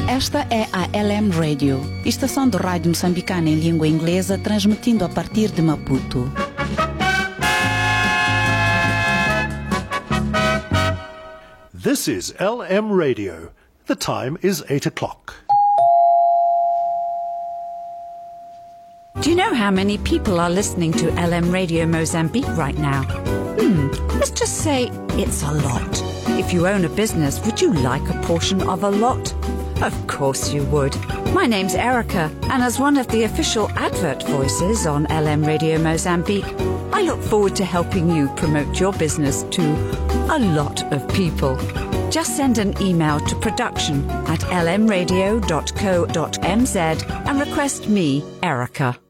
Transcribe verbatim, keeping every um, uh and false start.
Esta é a L M Radio, estação de rádio moçambicana em língua inglesa, transmitindo a partir de Maputo. This is L M Radio. The time is eight o'clock. Do you know how many people are listening to L M Radio Mozambique right now? Hmm, let's just say it's a lot. If you own a business, would you like a portion of a lot? Of course you would. My name's Erica, and as one of the official advert voices on L M Radio Mozambique, I look forward to helping you promote your business to a lot of people. Just send an email to production at l m radio dot co dot m z and request me, Erica.